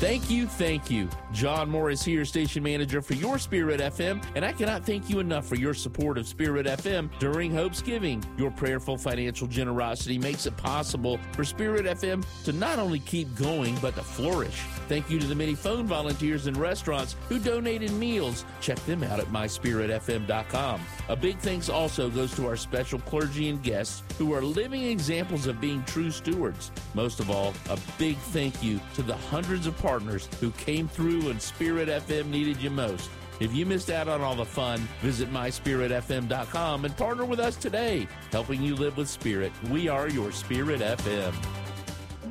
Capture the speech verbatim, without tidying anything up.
Thank you, thank you. John Morris here, station manager for your Spirit F M, and I cannot thank you enough for your support of Spirit F M during Hope's Giving. Your prayerful financial generosity makes it possible for Spirit F M to not only keep going, but to flourish. Thank you to the many phone volunteers and restaurants who donated meals. Check them out at my spirit f m dot com. A big thanks also goes to our special clergy and guests who are living examples of being true stewards. Most of all, a big thank you to the hundreds of partners who came through when Spirit F M needed you most. If you missed out on all the fun, visit my spirit f m dot com and partner with us today, helping you live with Spirit. We are your Spirit F M.